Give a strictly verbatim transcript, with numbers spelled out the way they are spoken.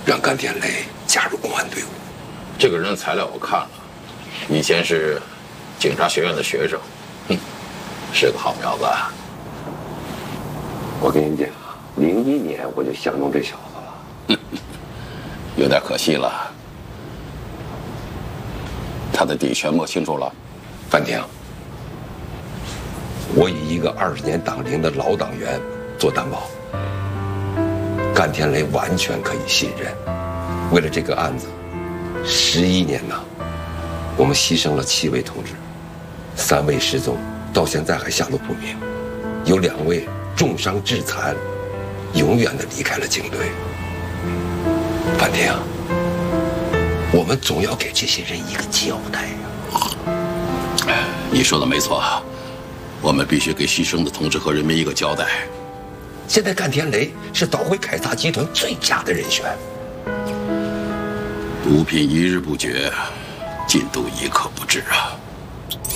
让甘天雷加入公安队伍。 这个人材料我看了，以前是警察学院的学生，哼，是个好苗子。 我跟你讲，零一年我就相中这小子了， 有点可惜了。他的底全摸清楚了。 范婷，我以一个二十年党龄的老党员做担保，甘天雷完全可以信任。为了这个案子，十一年呐，我们牺牲了七位同志，三位失踪，到现在还下落不明，有两位重伤致残，永远的离开了警队。范婷，我们总要给这些人一个交代呀。 你说的没错，我们必须给牺牲的同志和人民一个交代。 现在甘天雷是捣毁凯撒集团最佳的人选。 毒品一日不绝，禁毒一刻不止啊！